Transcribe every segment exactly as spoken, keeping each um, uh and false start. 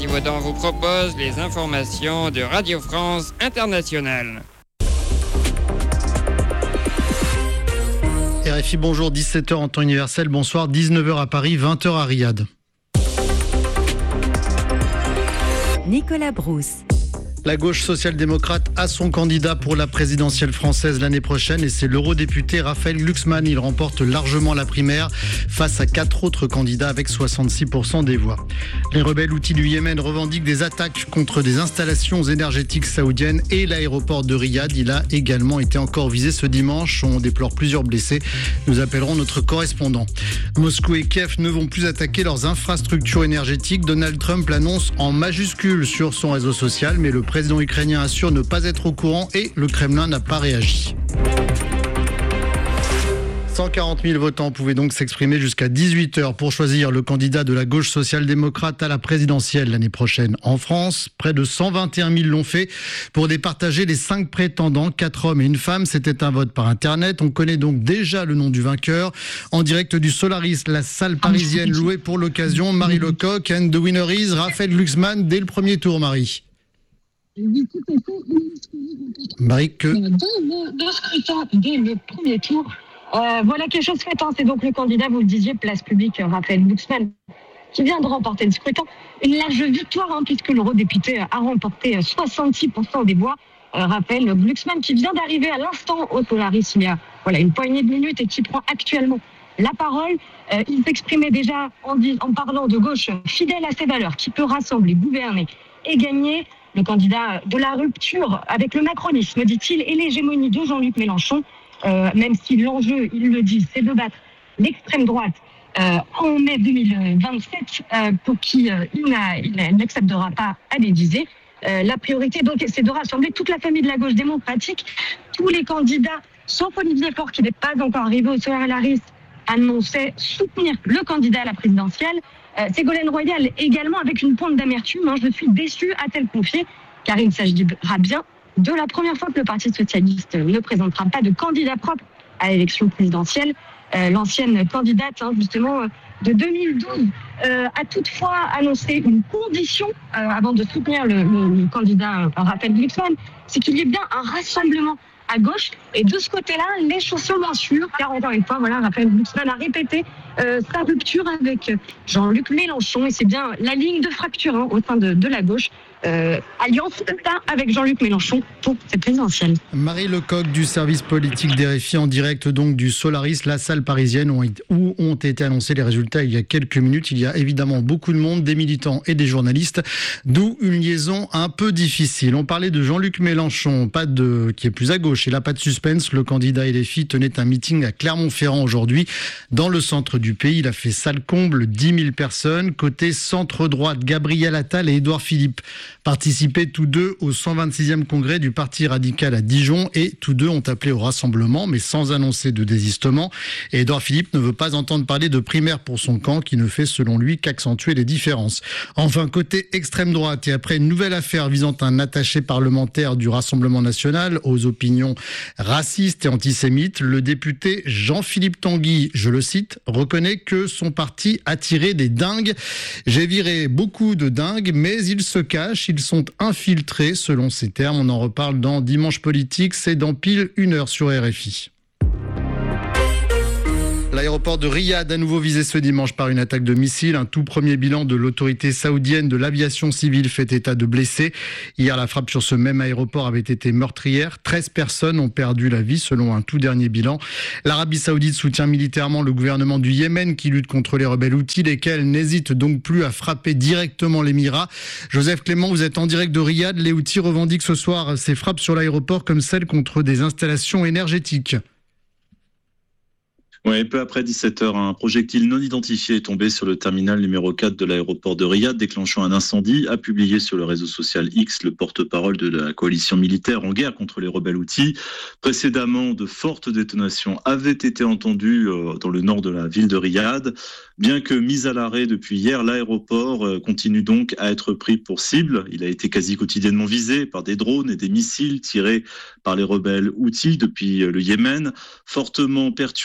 Givaudan vous propose les informations de Radio France Internationale. R F I, bonjour, dix-sept heures en temps universel, bonsoir, dix-neuf heures à Paris, vingt heures à Riyad. Nicolas Brousse. La gauche social-démocrate a son candidat pour la présidentielle française l'année prochaine et c'est l'eurodéputé Raphaël Glucksmann. Il remporte largement la primaire face à quatre autres candidats avec soixante-six pour cent des voix. Les rebelles houthis du Yémen revendiquent des attaques contre des installations énergétiques saoudiennes et l'aéroport de Riyad. Il a également été encore visé ce dimanche. On déplore plusieurs blessés. Nous appellerons notre correspondant. Moscou et Kiev ne vont plus attaquer leurs infrastructures énergétiques. Donald Trump l'annonce en majuscule sur son réseau social, mais le Le président ukrainien assure ne pas être au courant et le Kremlin n'a pas réagi. cent quarante mille votants pouvaient donc s'exprimer jusqu'à dix-huit heures pour choisir le candidat de la gauche social-démocrate à la présidentielle l'année prochaine en France. Près de cent vingt et un mille l'ont fait pour départager les cinq prétendants, quatre hommes et une femme. C'était un vote par Internet. On connaît donc déjà le nom du vainqueur. En direct du Solaris, la salle parisienne louée pour l'occasion, Marie Lecoq, and the winner is Raphaël Glucksmann dès le premier tour, Marie. Oui, tout à fait. Marie, que... Dans le, dans le scrutin dès le premier tour, euh, voilà quelque chose fait. Hein. C'est donc le candidat, vous le disiez, place publique, Raphaël Glucksmann, qui vient de remporter le scrutin. Une large victoire, hein, puisque l'eurodéputé a remporté soixante-six pour cent des voix. Euh, Raphaël Glucksmann, qui vient d'arriver à l'instant au Solaris il y a voilà, une poignée de minutes et qui prend actuellement la parole. Euh, il s'exprimait déjà en, dis- en parlant de gauche fidèle à ses valeurs, qui peut rassembler, gouverner et gagner. Le candidat de la rupture avec le macronisme, dit-il, et l'hégémonie de Jean-Luc Mélenchon, euh, même si l'enjeu, il le dit, c'est de battre l'extrême droite euh, en mai deux mille vingt-sept, euh, pour qui euh, il, n'a, il n'acceptera pas à l'Élysée. Euh, la priorité, donc, c'est de rassembler toute la famille de la gauche démocratique. Tous les candidats, sauf Olivier Faure, qui n'est pas encore arrivé au Solaris, annonçaient soutenir le candidat à la présidentielle. Euh, Ségolène Royal également avec une pointe d'amertume. Hein, je suis déçue, a-t-elle confié, car il s'agira bien de la première fois que le Parti socialiste ne présentera pas de candidat propre à l'élection présidentielle. Euh, l'ancienne candidate, hein, justement, de deux mille douze, euh, a toutefois annoncé une condition euh, avant de soutenir le, le, le candidat euh, Raphaël Glucksmann, c'est qu'il y ait bien un rassemblement à gauche. Et de ce côté-là, les choses sont moins sûres, car encore une fois, voilà, Raphaël Glucksmann a répété euh, sa rupture avec Jean-Luc Mélenchon, et c'est bien la ligne de fracture hein, au sein de, de la gauche. Euh, alliance avec Jean-Luc Mélenchon pour cette présidentielle. Marie Lecoq du service politique d'R F I en direct donc du Solaris, la salle parisienne où ont été annoncés les résultats il y a quelques minutes. Il y a évidemment beaucoup de monde, des militants et des journalistes, d'où une liaison un peu difficile. On parlait de Jean-Luc Mélenchon, pas de qui est plus à gauche, et là pas de suspense. Le candidat L F I tenait un meeting à Clermont-Ferrand aujourd'hui, dans le centre du pays. Il a fait salle comble, dix mille personnes. Côté centre-droite, Gabriel Attal et Édouard Philippe participaient tous deux au cent vingt-sixième congrès du Parti radical à Dijon et tous deux ont appelé au rassemblement mais sans annoncer de désistement. Et Édouard Philippe ne veut pas entendre parler de primaire pour son camp qui ne fait selon lui qu'accentuer les différences. Enfin, côté extrême droite et après une nouvelle affaire visant un attaché parlementaire du Rassemblement national aux opinions racistes et antisémites, le député Jean-Philippe Tanguy, je le cite, reconnaît que son parti a tiré des dingues. J'ai viré beaucoup de dingues mais ils se cachent, ils sont infiltrés selon ces termes. On en reparle dans Dimanche Politique, c'est dans pile une heure sur R F I. L'aéroport de Riyad à nouveau visé ce dimanche par une attaque de missile. Un tout premier bilan de l'autorité saoudienne de l'aviation civile fait état de blessés. Hier, la frappe sur ce même aéroport avait été meurtrière. treize personnes ont perdu la vie selon un tout dernier bilan. L'Arabie saoudite soutient militairement le gouvernement du Yémen qui lutte contre les rebelles houthis, lesquels n'hésitent donc plus à frapper directement l'Émirat. Joseph Clément, vous êtes en direct de Riyad. Les houthis revendiquent ce soir ces frappes sur l'aéroport comme celles contre des installations énergétiques. Ouais, peu après dix-sept heures, un projectile non identifié est tombé sur le terminal numéro quatre de l'aéroport de Riyad, déclenchant un incendie, a publié sur le réseau social X le porte-parole de la coalition militaire en guerre contre les rebelles houthis. Précédemment, de fortes détonations avaient été entendues dans le nord de la ville de Riyad. Bien que mis à l'arrêt depuis hier, l'aéroport continue donc à être pris pour cible. Il a été quasi quotidiennement visé par des drones et des missiles tirés par les rebelles houthis depuis le Yémen. Fortement perturbé,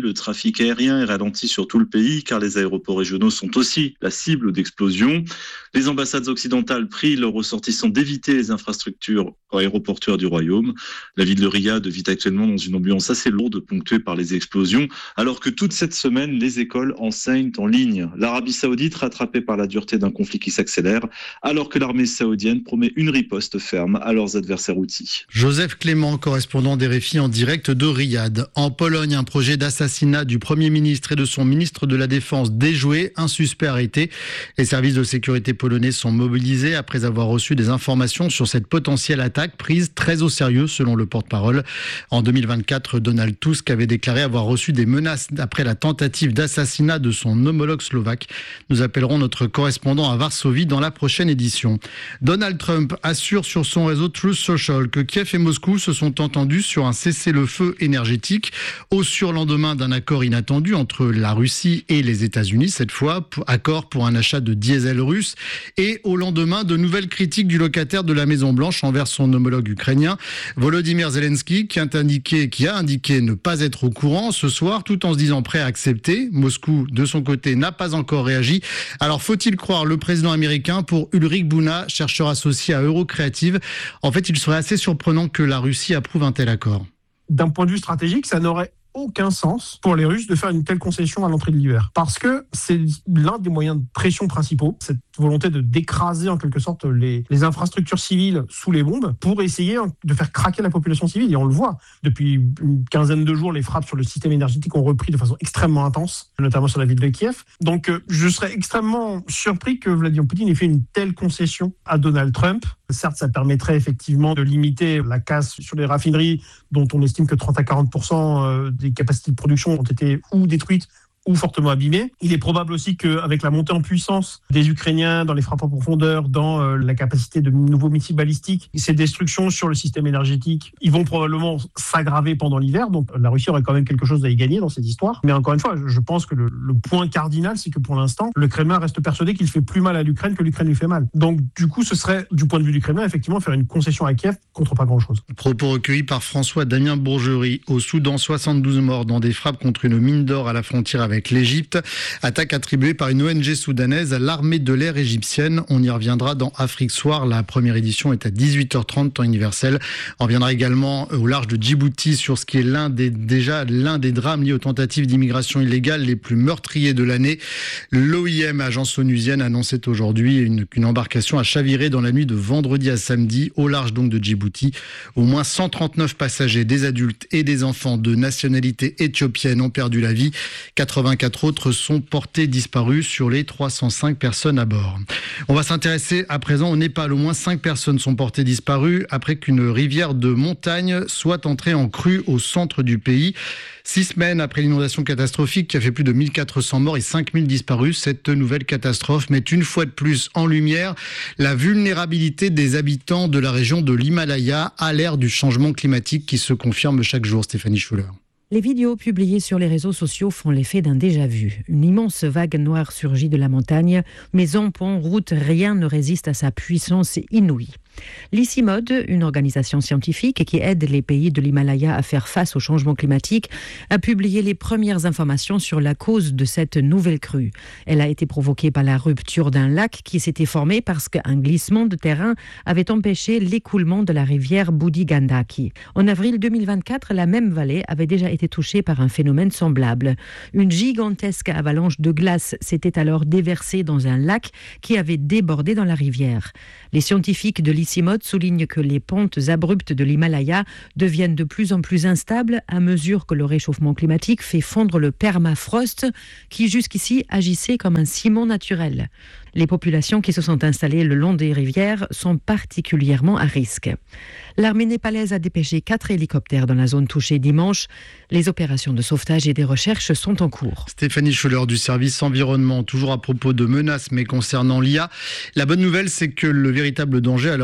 le trafic aérien est ralenti sur tout le pays car les aéroports régionaux sont aussi la cible d'explosions. Les ambassades occidentales prient leurs ressortissants d'éviter les infrastructures aéroportuaires du royaume. La ville de Riyad vit actuellement dans une ambiance assez lourde, ponctuée par les explosions, alors que toute cette semaine, les écoles enseignent en ligne. L'Arabie saoudite, rattrapée par la dureté d'un conflit qui s'accélère, alors que l'armée saoudienne promet une riposte ferme à leurs adversaires houthis. Joseph Clément, correspondant d'R F I en direct de Riyad. En Pologne, un projet d'assassinat du Premier ministre et de son ministre de la Défense déjoué, un suspect arrêté. Les services de sécurité polonais sont mobilisés après avoir reçu des informations sur cette potentielle attaque prise très au sérieux selon le porte-parole. En deux mille vingt-quatre, Donald Tusk avait déclaré avoir reçu des menaces après la tentative d'assassinat de son homologue slovaque. Nous appellerons notre correspondant à Varsovie dans la prochaine édition. Donald Trump assure sur son réseau Truth Social que Kiev et Moscou se sont entendus sur un cessez-le-feu énergétique au surlendemain d'un accord inattendu entre la Russie et les États-Unis, cette fois, accord pour un achat de diesel russe, et au lendemain de nouvelles critiques du locataire de la Maison-Blanche envers son homologue ukrainien, Volodymyr Zelensky, qui a indiqué, qui a indiqué ne pas être au courant ce soir, tout en se disant prêt à accepter. Moscou, de son côté, n'a pas encore réagi. Alors, faut-il croire le président américain? Pour Ulrich Buna, chercheur associé à Eurocreative, en fait, il serait assez surprenant que la Russie approuve un tel accord. D'un point de vue stratégique, ça n'aurait aucun sens pour les Russes de faire une telle concession à l'entrée de l'hiver. Parce que c'est l'un des moyens de pression principaux, cette volonté de d'écraser en quelque sorte les, les infrastructures civiles sous les bombes pour essayer de faire craquer la population civile. Et on le voit, depuis une quinzaine de jours, les frappes sur le système énergétique ont repris de façon extrêmement intense, notamment sur la ville de Kiev. Donc euh, je serais extrêmement surpris que Vladimir Poutine ait fait une telle concession à Donald Trump. Certes, ça permettrait effectivement de limiter la casse sur les raffineries, dont on estime que trente à quarante pour cent des capacités de production ont été ou détruites ou fortement abîmés. Il est probable aussi qu'avec la montée en puissance des Ukrainiens dans les frappes en profondeur, dans euh, la capacité de nouveaux missiles balistiques, ces destructions sur le système énergétique, ils vont probablement s'aggraver pendant l'hiver. Donc la Russie aurait quand même quelque chose à y gagner dans cette histoire. Mais encore une fois, je pense que le, le point cardinal, c'est que pour l'instant, le Kremlin reste persuadé qu'il fait plus mal à l'Ukraine que l'Ukraine lui fait mal. Donc du coup, ce serait, du point de vue du Kremlin, effectivement, faire une concession à Kiev contre pas grand-chose. Propos recueillis par François Damien Bourgerie. Au Soudan, soixante-douze morts dans des frappes contre une mine d'or à la frontière avec l'Égypte. Attaque attribuée par une O N G soudanaise à l'armée de l'air égyptienne. On y reviendra dans Afrique Soir. La première édition est à dix-huit heures trente, temps universel. On reviendra également au large de Djibouti sur ce qui est l'un des, déjà l'un des drames liés aux tentatives d'immigration illégale les plus meurtriers de l'année. L'O I M, agence onusienne, annonçait aujourd'hui une, qu'une embarcation a chaviré dans la nuit de vendredi à samedi, au large donc de Djibouti. Au moins cent trente-neuf passagers, des adultes et des enfants de nationalité éthiopienne ont perdu la vie. quatre-vingt-quatre autres sont portés disparus sur les trois cent cinq personnes à bord. On va s'intéresser à présent au Népal. Au moins cinq personnes sont portées disparues après qu'une rivière de montagne soit entrée en crue au centre du pays. Six semaines après l'inondation catastrophique qui a fait plus de mille quatre cents morts et cinq mille disparus, cette nouvelle catastrophe met une fois de plus en lumière la vulnérabilité des habitants de la région de l'Himalaya à l'ère du changement climatique qui se confirme chaque jour. Stéphanie Schuller. Les vidéos publiées sur les réseaux sociaux font l'effet d'un déjà-vu. Une immense vague noire surgit de la montagne. Maisons, ponts, routes, rien ne résiste à sa puissance inouïe. L'ICIMOD, une organisation scientifique qui aide les pays de l'Himalaya à faire face au changement climatique, a publié les premières informations sur la cause de cette nouvelle crue. Elle a été provoquée par la rupture d'un lac qui s'était formé parce qu'un glissement de terrain avait empêché l'écoulement de la rivière Budi Gandaki. En avril deux mille vingt-quatre, la même vallée avait déjà été touchée par un phénomène semblable. Une gigantesque avalanche de glace s'était alors déversée dans un lac qui avait débordé dans la rivière. Les scientifiques de l'ICIMOD soulignent que les pentes abruptes de l'Himalaya deviennent de plus en plus instables à mesure que le réchauffement climatique fait fondre le permafrost qui jusqu'ici agissait comme un ciment naturel. Les populations qui se sont installées le long des rivières sont particulièrement à risque. L'armée népalaise a dépêché quatre hélicoptères dans la zone touchée dimanche. Les opérations de sauvetage et des recherches sont en cours. Stéphanie Schuller du service environnement, toujours à propos de menaces mais concernant l'I A. La bonne nouvelle, c'est que le véritable danger à l'heure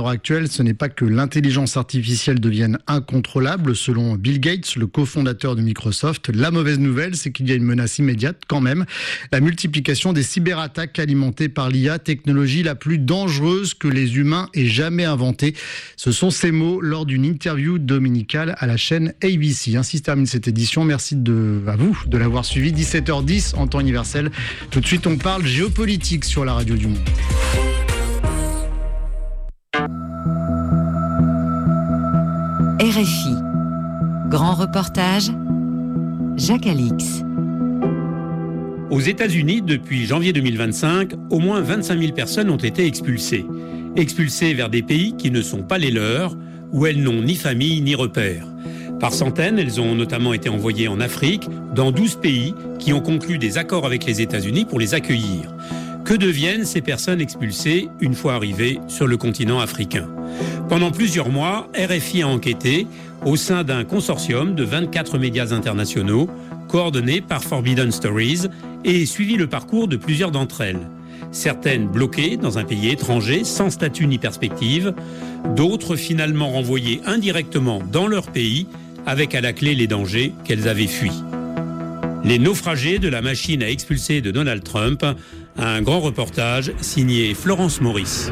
l'heure actuelle, ce n'est pas que l'intelligence artificielle devienne incontrôlable. Selon Bill Gates, le cofondateur de Microsoft, la mauvaise nouvelle, c'est qu'il y a une menace immédiate quand même. La multiplication des cyberattaques alimentées par l'I A, technologie la plus dangereuse que les humains aient jamais inventée. Ce sont ces mots lors d'une interview dominicale à la chaîne A B C. Ainsi se termine cette édition. Merci de, à vous de l'avoir suivi. dix-sept heures dix en temps universel. Tout de suite, on parle géopolitique sur la radio du Monde. R F I. Grand reportage, Jacques Alix. Aux États-Unis, depuis janvier deux mille vingt-cinq, au moins vingt-cinq mille personnes ont été expulsées. Expulsées vers des pays qui ne sont pas les leurs, où elles n'ont ni famille ni repères. Par centaines, elles ont notamment été envoyées en Afrique, dans douze pays qui ont conclu des accords avec les États-Unis pour les accueillir. Que deviennent ces personnes expulsées une fois arrivées sur le continent africain ? Pendant plusieurs mois, R F I a enquêté au sein d'un consortium de vingt-quatre médias internationaux, coordonnés par Forbidden Stories, et suivi le parcours de plusieurs d'entre elles. Certaines bloquées dans un pays étranger, sans statut ni perspective, d'autres finalement renvoyées indirectement dans leur pays, avec à la clé les dangers qu'elles avaient fuis. Les naufragés de la machine à expulser de Donald Trump, un grand reportage signé Florence Maurice.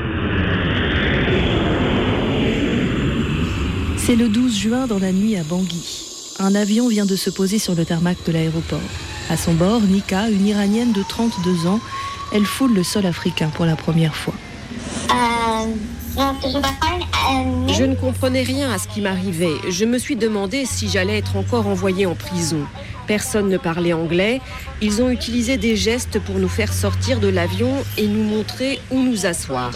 C'est le douze juin dans la nuit à Bangui. Un avion vient de se poser sur le tarmac de l'aéroport. À son bord, Nika, une Iranienne de trente-deux ans, elle foule le sol africain pour la première fois. Je ne comprenais rien à ce qui m'arrivait. Je me suis demandé si j'allais être encore envoyée en prison. Personne ne parlait anglais. Ils ont utilisé des gestes pour nous faire sortir de l'avion et nous montrer où nous asseoir.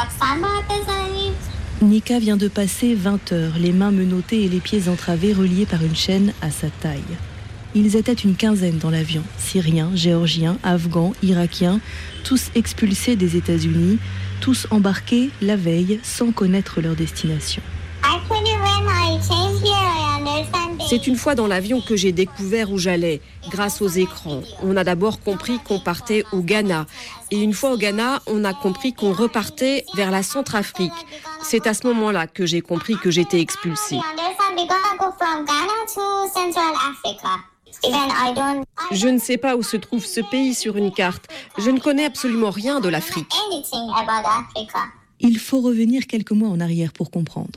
Nika vient de passer vingt heures, les mains menottées et les pieds entravés reliés par une chaîne à sa taille. Ils étaient une quinzaine dans l'avion, Syriens, Géorgiens, Afghans, Irakiens, tous expulsés des États-Unis, tous embarqués la veille sans connaître leur destination. C'est une fois dans l'avion que j'ai découvert où j'allais, grâce aux écrans. On a d'abord compris qu'on partait au Ghana. Et une fois au Ghana, on a compris qu'on repartait vers la Centrafrique. C'est à ce moment-là que j'ai compris que j'étais expulsée. Je ne sais pas où se trouve ce pays sur une carte. Je ne connais absolument rien de l'Afrique. Il faut revenir quelques mois en arrière pour comprendre.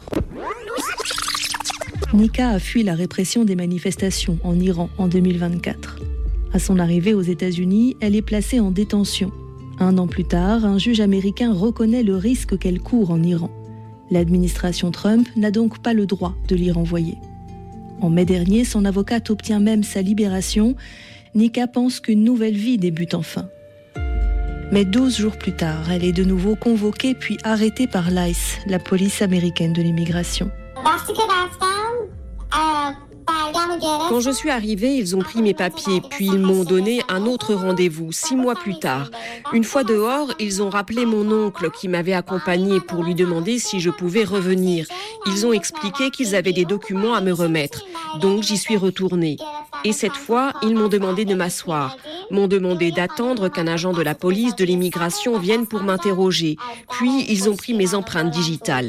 Nika a fui la répression des manifestations en Iran en deux mille vingt-quatre. À son arrivée aux États-Unis, elle est placée en détention. Un an plus tard, un juge américain reconnaît le risque qu'elle court en Iran. L'administration Trump n'a donc pas le droit de l'y renvoyer. En mai dernier, son avocate obtient même sa libération. Nika pense qu'une nouvelle vie débute enfin. Mais douze jours plus tard, elle est de nouveau convoquée puis arrêtée par l'I C E, la police américaine de l'immigration. Quand je suis arrivée, ils ont pris mes papiers, puis ils m'ont donné un autre rendez-vous, six mois plus tard. Une fois dehors, ils ont rappelé mon oncle qui m'avait accompagnée pour lui demander si je pouvais revenir. Ils ont expliqué qu'ils avaient des documents à me remettre, donc j'y suis retournée. Et cette fois, ils m'ont demandé de m'asseoir, m'ont demandé d'attendre qu'un agent de la police de l'immigration vienne pour m'interroger. Puis, ils ont pris mes empreintes digitales.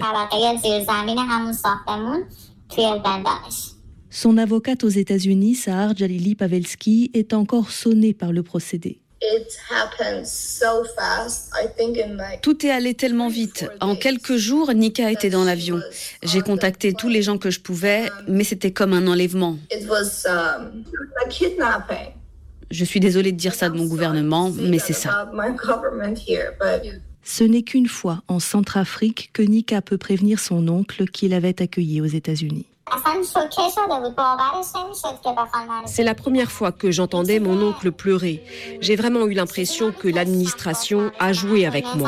Son avocate aux États-Unis, Sahar Jalili Pavelski, est encore sonnée par le procédé. Tout est allé tellement vite. En quelques jours, Nika était dans l'avion. J'ai contacté tous les gens que je pouvais, mais c'était comme un enlèvement. Je suis désolée de dire ça de mon gouvernement, mais c'est ça. Ce n'est qu'une fois en Centrafrique que Nika peut prévenir son oncle qui l'avait accueilli aux États-Unis. C'est la première fois que j'entendais mon oncle pleurer. J'ai vraiment eu l'impression que l'administration a joué avec moi.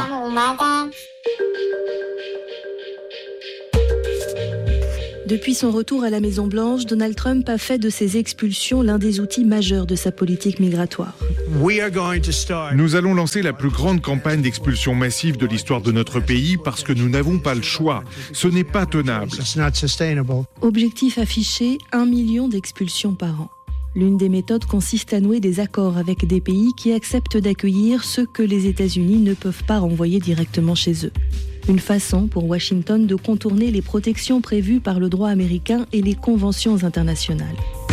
Depuis son retour à la Maison-Blanche, Donald Trump a fait de ces expulsions l'un des outils majeurs de sa politique migratoire. Nous allons lancer la plus grande campagne d'expulsion massive de l'histoire de notre pays parce que nous n'avons pas le choix. Ce n'est pas tenable. Objectif affiché, un million d'expulsions par an. L'une des méthodes consiste à nouer des accords avec des pays qui acceptent d'accueillir ceux que les États-Unis ne peuvent pas renvoyer directement chez eux. Une façon pour Washington de contourner les protections prévues par le droit américain et les conventions internationales.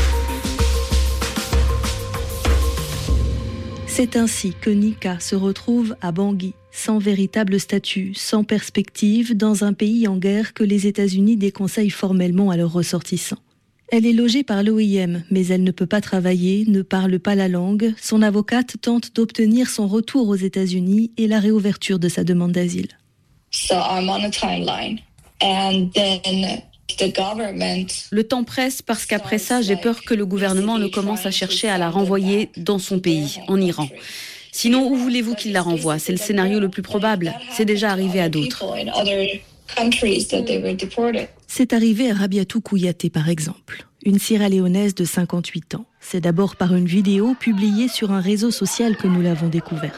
C'est ainsi que Nika se retrouve à Bangui, sans véritable statut, sans perspective, dans un pays en guerre que les États-Unis déconseillent formellement à leurs ressortissants. Elle est logée par l'O I M, mais elle ne peut pas travailler, ne parle pas la langue. Son avocate tente d'obtenir son retour aux États-Unis et la réouverture de sa demande d'asile. So I'm on a timeline. And then the government... Le temps presse parce qu'après ça, j'ai peur que le gouvernement ne commence à chercher à la renvoyer dans son pays, en Iran. Sinon, où voulez-vous qu'il la renvoie ? C'est le scénario le plus probable. C'est déjà arrivé à d'autres. C'est arrivé à Rabiatou Kouyaté, par exemple, une Sierra-Léonaise de cinquante-huit ans. C'est d'abord par une vidéo publiée sur un réseau social que nous l'avons découverte.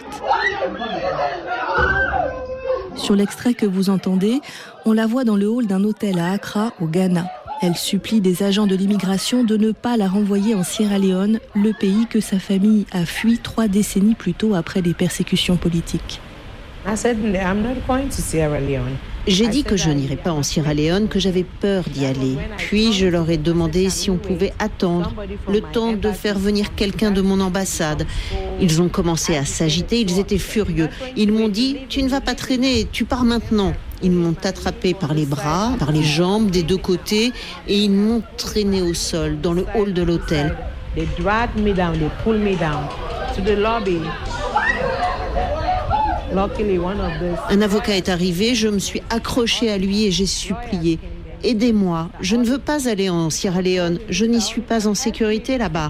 Sur l'extrait que vous entendez, on la voit dans le hall d'un hôtel à Accra, au Ghana. Elle supplie des agents de l'immigration de ne pas la renvoyer en Sierra Leone, le pays que sa famille a fui trois décennies plus tôt après des persécutions politiques. J'ai dit que je n'irais pas en Sierra Leone, que j'avais peur d'y aller. Puis je leur ai demandé si on pouvait attendre le temps de faire venir quelqu'un de mon ambassade. Ils ont commencé à s'agiter, ils étaient furieux. Ils m'ont dit « Tu ne vas pas traîner, tu pars maintenant ». Ils m'ont attrapé par les bras, par les jambes des deux côtés et ils m'ont traîné au sol dans le hall de l'hôtel. Un avocat est arrivé, je me suis accrochée à lui et j'ai supplié. Aidez-moi, je ne veux pas aller en Sierra Leone, je n'y suis pas en sécurité là-bas.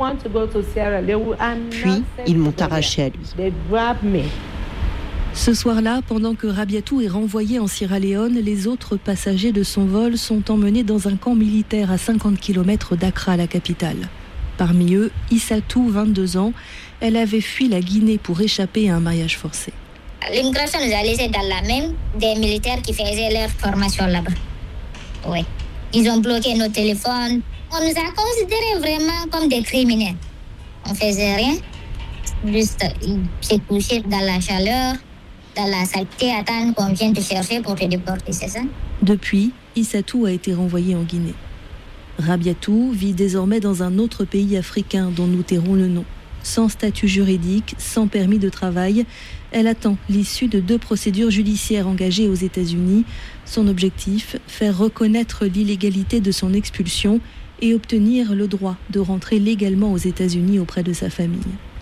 Puis, ils m'ont arraché à lui. Ce soir-là, pendant que Rabiatou est renvoyé en Sierra Leone, les autres passagers de son vol sont emmenés dans un camp militaire à cinquante kilomètres d'Accra, la capitale. Parmi eux, Issatou, vingt-deux ans, elle avait fui la Guinée pour échapper à un mariage forcé. L'immigration nous a laissé dans la même des militaires qui faisaient leur formation là-bas. Oui. Ils ont bloqué nos téléphones. On nous a considérés vraiment comme des criminels. On faisait rien. Juste se coucher dans la chaleur, dans la saleté, attendre qu'on vienne te chercher pour te déporter, c'est ça? Depuis, Issatou a été renvoyé en Guinée. Rabiatou vit désormais dans un autre pays africain dont nous tairons le nom. Sans statut juridique, sans permis de travail, elle attend l'issue de deux procédures judiciaires engagées aux États-Unis. Son objectif, faire reconnaître l'illégalité de son expulsion et obtenir le droit de rentrer légalement aux États-Unis auprès de sa famille.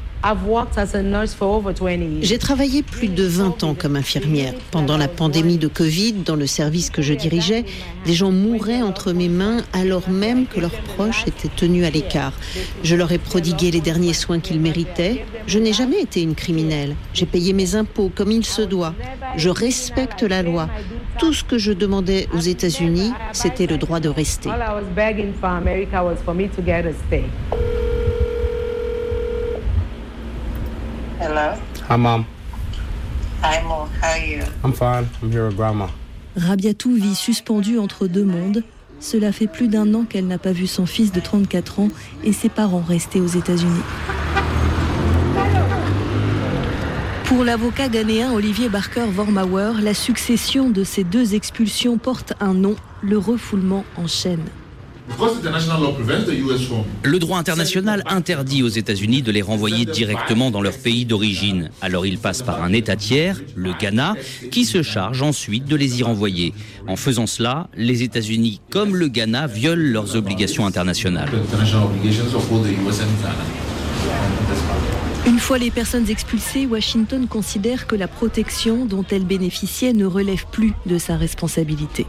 J'ai travaillé plus de vingt ans comme infirmière. Pendant la pandémie de Covid, dans le service que je dirigeais, des gens mouraient entre mes mains alors même que leurs proches étaient tenus à l'écart. Je leur ai prodigué les derniers soins qu'ils méritaient. Je n'ai jamais été une criminelle. J'ai payé mes impôts comme il se doit. Je respecte la loi. Tout ce que je demandais aux États-Unis, c'était le droit de rester. Hello. Hi, Mom. Hi, Mo. How are you? I'm fine. I'm here with Grandma. Rabiatou vit suspendue entre deux mondes. Cela fait plus d'un an qu'elle n'a pas vu son fils de trente-quatre ans et ses parents restés aux États-Unis. Pour l'avocat ghanéen Olivier Barker-Vormawor, la succession de ces deux expulsions porte un nom, le refoulement en chaîne. Le droit international interdit aux États-Unis de les renvoyer directement dans leur pays d'origine. Alors ils passent par un État tiers, le Ghana, qui se charge ensuite de les y renvoyer. En faisant cela, les États-Unis comme le Ghana violent leurs obligations internationales. Une fois les personnes expulsées, Washington considère que la protection dont elles bénéficiaient ne relève plus de sa responsabilité.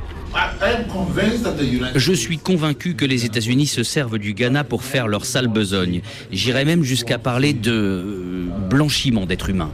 Je suis convaincu que les États-Unis se servent du Ghana pour faire leur sale besogne. J'irais même jusqu'à parler de blanchiment d'êtres humains.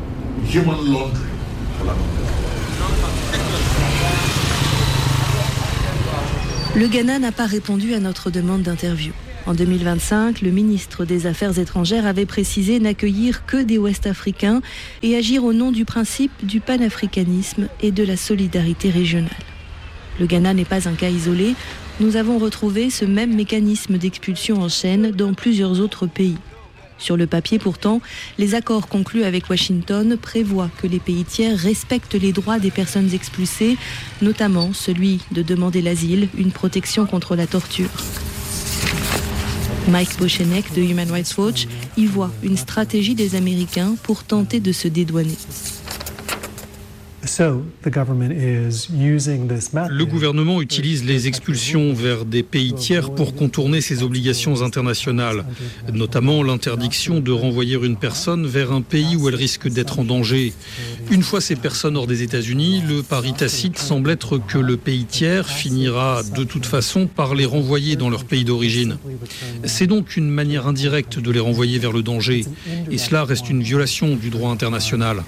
Le Ghana n'a pas répondu à notre demande d'interview. En deux mille vingt-cinq, le ministre des Affaires étrangères avait précisé n'accueillir que des Ouest-Africains et agir au nom du principe du panafricanisme et de la solidarité régionale. Le Ghana n'est pas un cas isolé. Nous avons retrouvé ce même mécanisme d'expulsion en chaîne dans plusieurs autres pays. Sur le papier pourtant, les accords conclus avec Washington prévoient que les pays tiers respectent les droits des personnes expulsées, notamment celui de demander l'asile, une protection contre la torture. Mike Bochenek de Human Rights Watch y voit une stratégie des Américains pour tenter de se dédouaner. Le gouvernement utilise les expulsions vers des pays tiers pour contourner ses obligations internationales, notamment l'interdiction de renvoyer une personne vers un pays où elle risque d'être en danger. Une fois ces personnes hors des États-Unis, le pari tacite semble être que le pays tiers finira de toute façon par les renvoyer dans leur pays d'origine. C'est donc une manière indirecte de les renvoyer vers le danger, et cela reste une violation du droit international.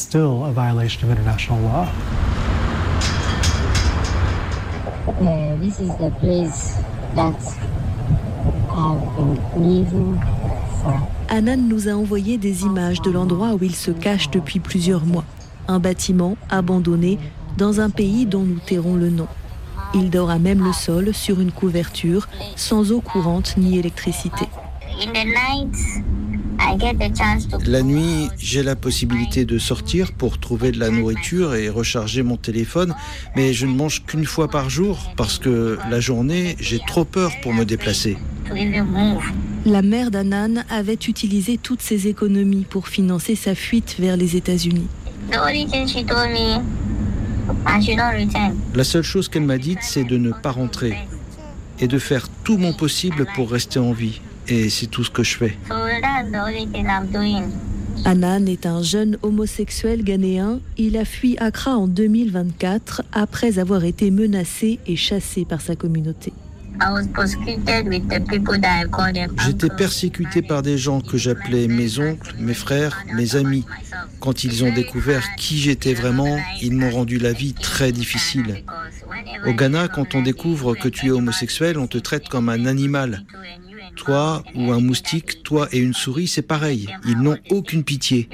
Uh, this is the place that I've been living for. Hanan nous a envoyé des images de l'endroit où il se cache depuis plusieurs mois. Un bâtiment abandonné dans un pays dont nous tairons le nom. Il dort à même le sol sur une couverture, sans eau courante ni électricité. In the night, I get the chance to... La nuit, j'ai la possibilité de sortir pour trouver de la nourriture et recharger mon téléphone, mais je ne mange qu'une fois par jour parce que la journée, j'ai trop peur pour me déplacer. La mère d'Hanan avait utilisé toutes ses économies pour financer sa fuite vers les États-Unis. La seule chose qu'elle m'a dite, c'est de ne pas rentrer et de faire tout mon possible pour rester en vie. Et c'est tout ce que je fais. Hanan est un jeune homosexuel ghanéen. Il a fui Accra en deux mille vingt-quatre après avoir été menacé et chassé par sa communauté. J'étais persécuté par des gens que j'appelais mes oncles, mes frères, mes amis. Quand ils ont découvert qui j'étais vraiment, ils m'ont rendu la vie très difficile. Au Ghana, quand on découvre que tu es homosexuel, on te traite comme un animal. Toi ou un moustique, toi et une souris, c'est pareil. Ils n'ont aucune pitié.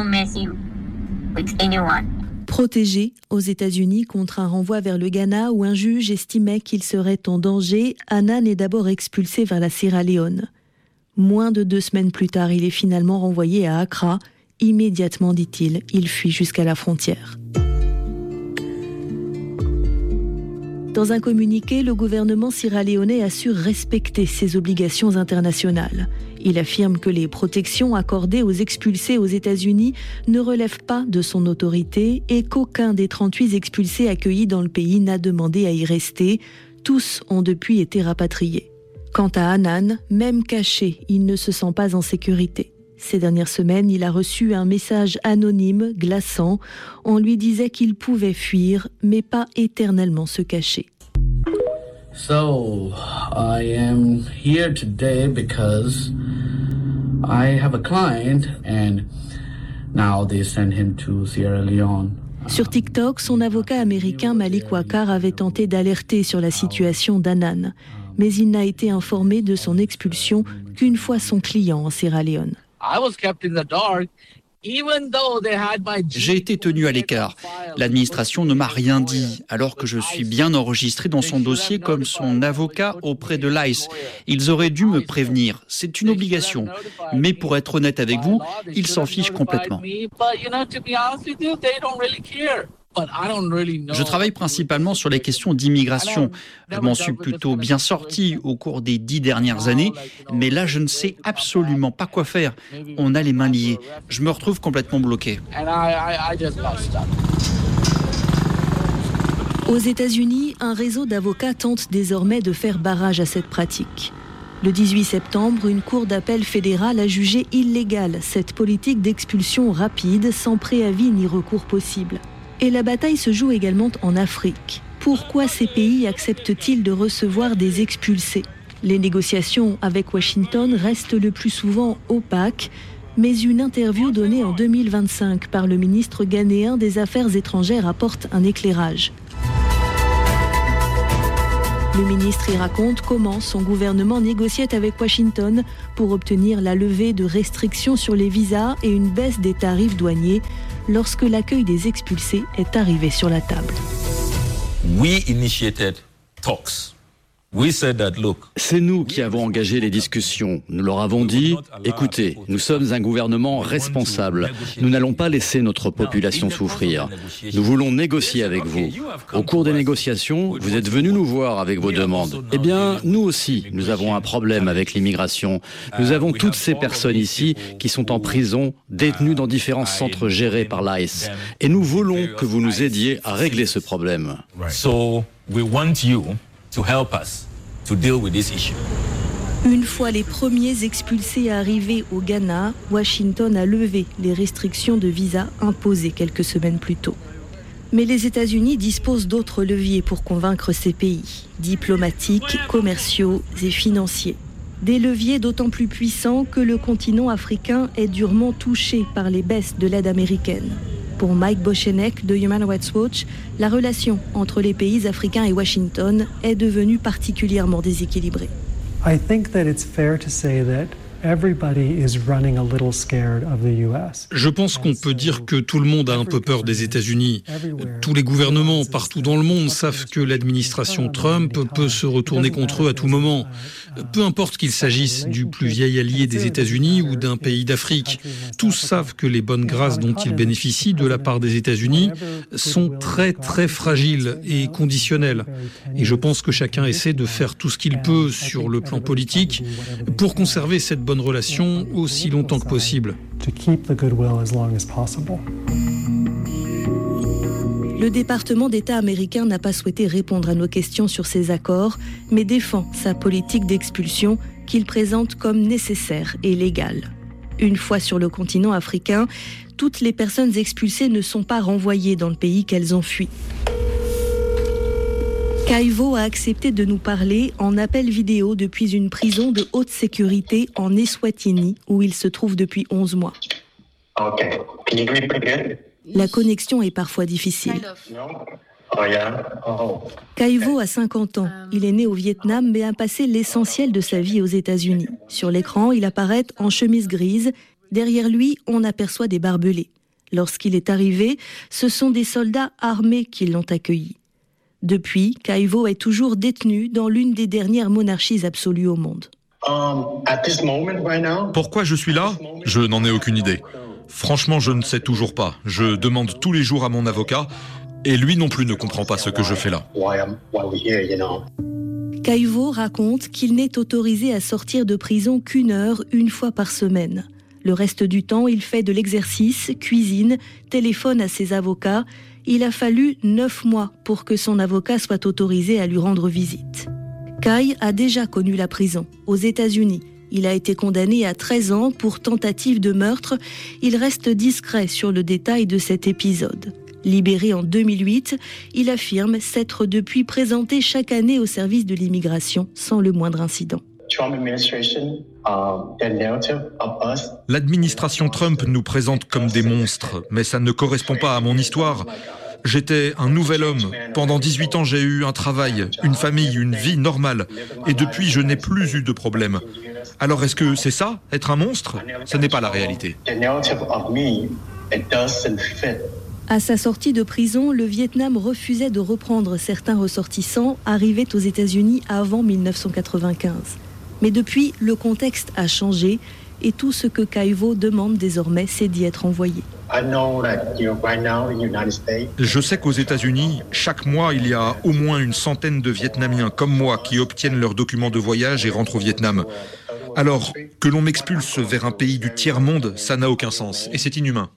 Protégé aux États-Unis contre un renvoi vers le Ghana où un juge estimait qu'il serait en danger, Hanan est d'abord expulsé vers la Sierra Leone. Moins de deux semaines plus tard, il est finalement renvoyé à Accra. Immédiatement, dit-il, il fuit jusqu'à la frontière. Dans un communiqué, le gouvernement sierra-léonais assure respecter ses obligations internationales. Il affirme que les protections accordées aux expulsés aux États-Unis ne relèvent pas de son autorité et qu'aucun des trente-huit expulsés accueillis dans le pays n'a demandé à y rester. Tous ont depuis été rapatriés. Quant à Hanan, même caché, il ne se sent pas en sécurité. Ces dernières semaines, il a reçu un message anonyme, glaçant. On lui disait qu'il pouvait fuir, mais pas éternellement se cacher. So, I am here today because I have a client and now they send him to Sierra Leone. Sur TikTok, son avocat américain Malik Wakar avait tenté d'alerter sur la situation d'Hanan, mais il n'a été informé de son expulsion qu'une fois son client en Sierra Leone. J'ai été tenu à l'écart. L'administration ne m'a rien dit, alors que je suis bien enregistré dans son dossier comme son avocat auprès de l'I C E. Ils auraient dû me prévenir. C'est une obligation. Mais pour être honnête avec vous, ils s'en fichent complètement. Je travaille principalement sur les questions d'immigration. Je m'en suis plutôt bien sorti au cours des dix dernières années, mais là, je ne sais absolument pas quoi faire. On a les mains liées. Je me retrouve complètement bloqué. Aux États-Unis, un réseau d'avocats tente désormais de faire barrage à cette pratique. Le dix-huit septembre, une cour d'appel fédérale a jugé illégale cette politique d'expulsion rapide, sans préavis ni recours possible. Et la bataille se joue également en Afrique. Pourquoi ces pays acceptent-ils de recevoir des expulsés ? Les négociations avec Washington restent le plus souvent opaques, mais une interview donnée en deux mille vingt-cinq par le ministre ghanéen des Affaires étrangères apporte un éclairage. Le ministre y raconte comment son gouvernement négociait avec Washington pour obtenir la levée de restrictions sur les visas et une baisse des tarifs douaniers lorsque l'accueil des expulsés est arrivé sur la table. We initiated talks. C'est nous qui avons engagé les discussions. Nous leur avons dit, écoutez, nous sommes un gouvernement responsable. Nous n'allons pas laisser notre population souffrir. Nous voulons négocier avec vous. Au cours des négociations, vous êtes venus nous voir avec vos demandes. Eh bien, nous aussi, nous avons un problème avec l'immigration. Nous avons toutes ces personnes ici qui sont en prison, détenues dans différents centres gérés par l'I C E. Et nous voulons que vous nous aidiez à régler ce problème. So we want you to help us to deal with this issue. Une fois les premiers expulsés arrivés au Ghana, Washington a levé les restrictions de visa imposées quelques semaines plus tôt. Mais les États-Unis disposent d'autres leviers pour convaincre ces pays, diplomatiques, commerciaux et financiers. Des leviers d'autant plus puissants que le continent africain est durement touché par les baisses de l'aide américaine. Pour Mike Bochenek de Human Rights Watch, la relation entre les pays africains et Washington est devenue particulièrement déséquilibrée. I think that it's fair to say that everybody is running a little scared of the U S. Je pense qu'on peut dire que tout le monde a un peu peur des États-Unis. Tous les gouvernements partout dans le monde savent que l'administration Trump peut se retourner contre eux à tout moment. Peu importe qu'il s'agisse du plus vieil allié des États-Unis ou d'un pays d'Afrique, tous savent que les bonnes grâces dont ils bénéficient de la part des États-Unis sont très très fragiles et conditionnelles. Et je pense que chacun essaie de faire tout ce qu'il peut sur le plan politique pour conserver cette bonne relation aussi longtemps que possible. Le département d'État américain n'a pas souhaité répondre à nos questions sur ces accords, mais défend sa politique d'expulsion qu'il présente comme nécessaire et légale. Une fois sur le continent africain, toutes les personnes expulsées ne sont pas renvoyées dans le pays qu'elles ont fui. Kaivo a accepté de nous parler en appel vidéo depuis une prison de haute sécurité en Eswatini, où il se trouve depuis onze mois. Okay. Can you repeat again? La connexion est parfois difficile. Kaivo a cinquante ans. Il est né au Vietnam mais a passé l'essentiel de sa vie aux États-Unis. Sur l'écran, il apparaît en chemise grise. Derrière lui, on aperçoit des barbelés. Lorsqu'il est arrivé, ce sont des soldats armés qui l'ont accueilli. Depuis, Kaivo est toujours détenu dans l'une des dernières monarchies absolues au monde. Pourquoi je suis là ? Je n'en ai aucune idée. Franchement, je ne sais toujours pas. Je demande tous les jours à mon avocat et lui non plus ne comprend pas ce que je fais là. Kaivo raconte qu'il n'est autorisé à sortir de prison qu'une heure, une fois par semaine. Le reste du temps, il fait de l'exercice, cuisine, téléphone à ses avocats. Il a fallu neuf mois pour que son avocat soit autorisé à lui rendre visite. Kai a déjà connu la prison, aux États-Unis. Il a été condamné à treize ans pour tentative de meurtre. Il reste discret sur le détail de cet épisode. Libéré en deux mille huit, il affirme s'être depuis présenté chaque année au service de l'immigration sans le moindre incident. L'administration Trump nous présente comme des monstres, mais ça ne correspond pas à mon histoire. J'étais un nouvel homme. Pendant dix-huit ans, j'ai eu un travail, une famille, une vie normale. Et depuis, je n'ai plus eu de problème. Alors est-ce que c'est ça, être un monstre ? Ce n'est pas la réalité. À sa sortie de prison, le Vietnam refusait de reprendre certains ressortissants arrivés aux États-Unis avant mille neuf cent quatre-vingt-quinze. Mais depuis, le contexte a changé et tout ce que Kaivo demande désormais, c'est d'y être envoyé. Je sais qu'aux États-Unis, chaque mois, il y a au moins une centaine de Vietnamiens comme moi qui obtiennent leurs documents de voyage et rentrent au Vietnam. Alors, que l'on m'expulse vers un pays du tiers-monde, ça n'a aucun sens et c'est inhumain.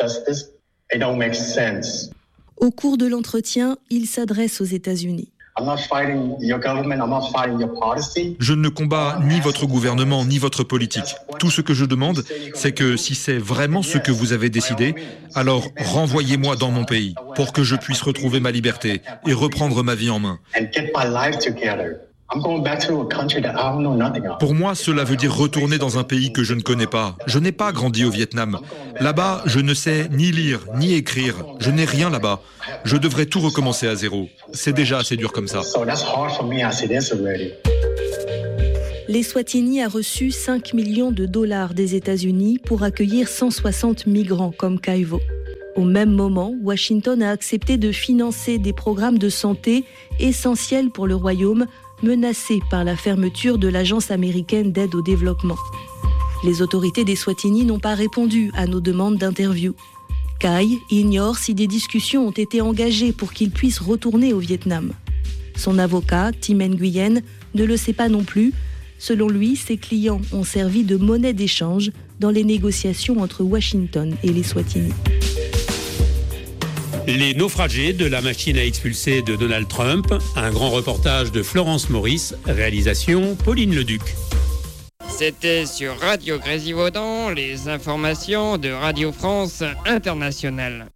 Au cours de l'entretien, il s'adresse aux États-Unis. Je ne combats ni votre gouvernement, ni votre politique. Tout ce que je demande, c'est que si c'est vraiment ce que vous avez décidé, alors renvoyez-moi dans mon pays pour que je puisse retrouver ma liberté et reprendre ma vie en main. Pour moi, cela veut dire retourner dans un pays que je ne connais pas. Je n'ai pas grandi au Vietnam. Là-bas, je ne sais ni lire, ni écrire. Je n'ai rien là-bas. Je devrais tout recommencer à zéro. C'est déjà assez dur comme ça. L'Eswatini a reçu cinq millions de dollars des États-Unis pour accueillir cent soixante migrants comme Kaivo. Au même moment, Washington a accepté de financer des programmes de santé essentiels pour le royaume, menacés par la fermeture de l'Agence américaine d'aide au développement. Les autorités d'Eswatini n'ont pas répondu à nos demandes d'interview. Kai ignore si des discussions ont été engagées pour qu'il puisse retourner au Vietnam. Son avocat, Tim Nguyen, ne le sait pas non plus. Selon lui, ses clients ont servi de monnaie d'échange dans les négociations entre Washington et l'Eswatini. Les naufragés de la machine à expulser de Donald Trump, un grand reportage de Florence Maurice, réalisation Pauline Leduc. C'était sur Radio Grésivaudan, les informations de Radio France Internationale.